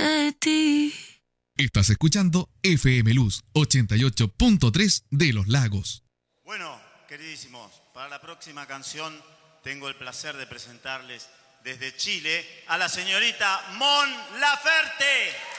de ti. Estás escuchando FM Luz 88.3 de Los Lagos. Bueno, queridísimos, para la próxima canción tengo el placer de presentarles desde Chile a la señorita Mon Laferte.